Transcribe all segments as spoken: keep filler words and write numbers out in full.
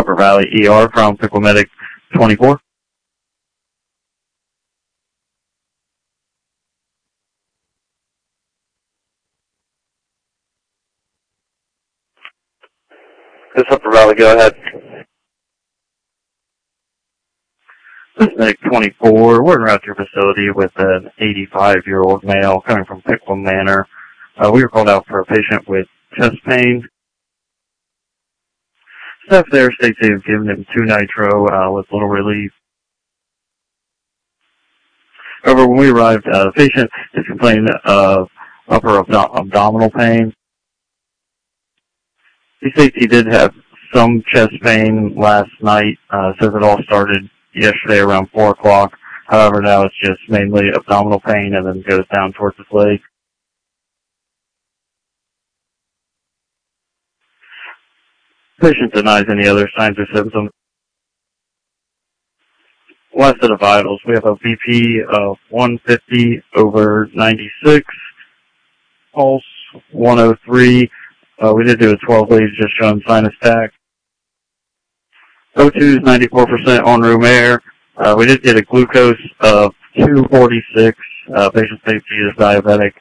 Upper Valley E R from Pickle Medic twenty-four. This Upper Valley, go ahead. This is Medic twenty-four. We're around your facility with an eighty-five-year-old male coming from Pickle Manor. Uh, we were called out for a patient with chest pain. Staff there states they've given him two nitro uh, with little relief. However, when we arrived, uh, the patient is complaining of upper abdo abdominal pain. He states he did have some chest pain last night. Uh, says it all started yesterday around four o'clock. However, now it's just mainly abdominal pain and then goes down towards his leg. Patient denies any other signs or symptoms. Last set of vitals, we have a B P of one fifty over ninety-six, pulse one oh three. Uh, we did do a twelve leads just showing sinus tach. O two is ninety-four percent on room air. Uh, we did get a glucose of two forty-six. Uh, patient safety is diabetic.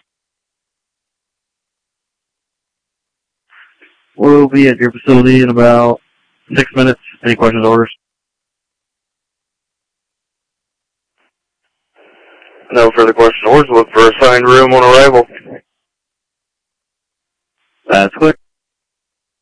We'll be at your facility in about six minutes. Any questions or orders? No further questions or orders. Look for assigned room on arrival. That's clear.